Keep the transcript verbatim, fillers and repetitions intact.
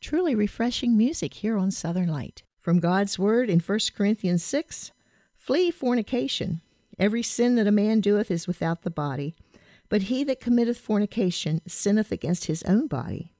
Truly refreshing music here on Southern Light. From God's Word in First Corinthians six, flee fornication. Every sin that a man doeth is without the body, but he that committeth fornication sinneth against his own body.